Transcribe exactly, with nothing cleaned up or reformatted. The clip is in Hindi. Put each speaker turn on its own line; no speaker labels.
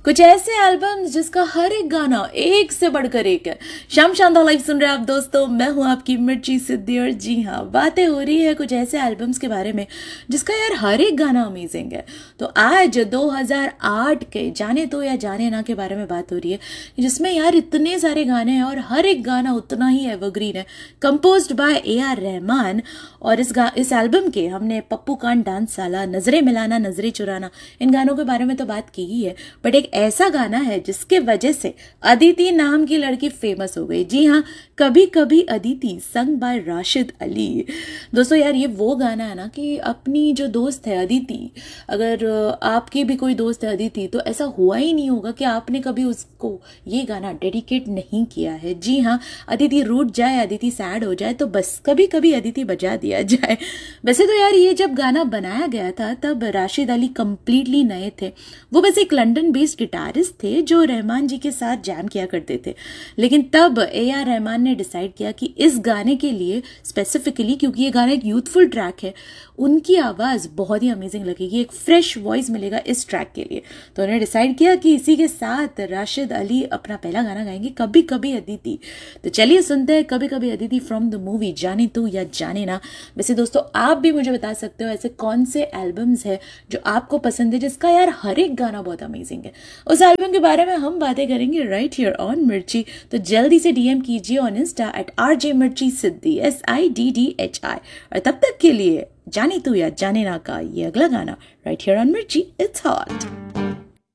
कुछ ऐसे एल्बम्स जिसका हर एक गाना एक से बढ़कर एक है। शाम शानदार लाइव सुन रहे हैं आप दोस्तों, मैं हूं आपकी मिर्ची सिद्धि। और जी हाँ, बातें हो रही है कुछ ऐसे एल्बम्स के बारे में जिसका यार हर एक गाना अमेजिंग है। तो आज दो हज़ार आठ के जाने तो या जाने ना के बारे में बात हो रही है, जिसमें यार इतने सारे गाने हैं और हर एक गाना उतना ही एवरग्रीन है। Composed bye A R Rahman. और इस गा इस एल्बम के हमने पप्पू कांड डांस साला, नजरें मिलाना, नजरें चुराना, इन गानों के बारे में तो बात की ही है। बट एक ऐसा गाना है जिसके वजह से अदिति नाम की लड़की फेमस हो गई। जी हाँ, कभी कभी अदिति, संग बाय राशिद अली। दोस्तों यार, ये वो गाना है ना कि अपनी जो दोस्त है अदिति, अगर आपकी भी कोई दोस्त है अदिति, तो ऐसा हुआ ही नहीं होगा कि आपने कभी उसको ये गाना डेडिकेट नहीं किया है। जी हाँ, अदिति रूठ जाए, अदिति सैड हो जाए, तो बस कभी कभी अदिति बजा दिया जाए। वैसे तो यार ये जब गाना बनाया गया था तब राशिद अली कंप्लीटली नए थे। वो बस एक लंदन बेस्ड गिटारिस्ट थे जो रहमान जी के साथ जैम किया करते थे। लेकिन तब ए आर रहमान ने डिसाइड किया कि इस गाने के लिए स्पेसिफिकली, क्योंकि ये गाना एक यूथफुल ट्रैक है, उनकी आवाज़ बहुत ही अमेजिंग लगेगी, एक फ्रेश वॉइस मिलेगा इस ट्रैक के लिए। तो उन्होंने डिसाइड किया कि इसी के साथ राशिद अली अपना पहला गाना गाएंगे, कभी कभी अदिति। तो चलिए सुनते हैं कभी कभी अदिति फ्रॉम द मूवी जाने तो या जाने ना। वैसे दोस्तों, आप भी मुझे बता सकते हो ऐसे कौन से एल्बम्स है जो आपको पसंद है, जिसका यार हर एक गाना बहुत अमेजिंग है। उस एल्बम के बारे में हम बातें करेंगे राइट हियर ऑन मिर्ची। तो जल्दी से डीएम कीजिए on Insta eight R J मिर्ची सिद्धि, S I D D H I. और तब तक के लिए जाने तू या जाने ना का ये अगला गाना राइट हियर ऑन मिर्ची। It's hot.